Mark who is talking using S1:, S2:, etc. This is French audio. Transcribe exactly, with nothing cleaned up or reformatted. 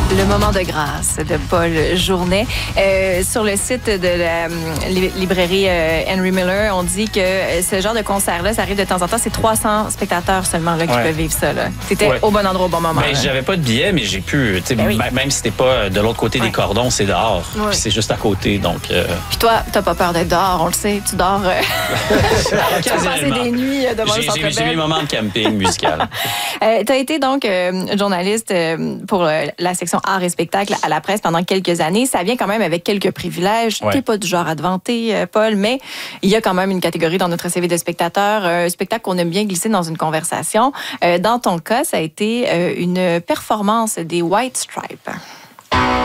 S1: Le moment de grâce de Paul Journet. Euh, sur le site de la euh, librairie euh, Henry Miller, on dit que euh, ce genre de concert-là, ça arrive de temps en temps. C'est trois cents spectateurs seulement là, qui
S2: ouais.
S1: peuvent vivre ça. Tu étais
S2: ouais.
S1: au bon endroit au bon moment.
S2: Ben, j'avais pas de billet, mais j'ai pu. Ben oui. Même si c'était pas de l'autre côté ouais. des cordons, c'est dehors. Ouais. Puis c'est juste à côté. Donc. Euh...
S1: Puis toi, t'as pas peur d'être dehors, on le sait. Tu dors. Euh... tu as passé des nuits devant le Centre Bell.
S2: J'ai mes moments de camping musical.
S1: euh, tu as été donc euh, journaliste euh, pour euh, la section art et spectacle à la presse pendant quelques années. Ça vient quand même avec quelques privilèges. Ouais. T'es pas du genre à te vanter, euh, Paul, mais il y a quand même une catégorie dans notre C V de spectateur, un spectacle qu'on aime bien glisser dans une conversation. Euh, dans ton cas, ça a été euh, une performance des White Stripes.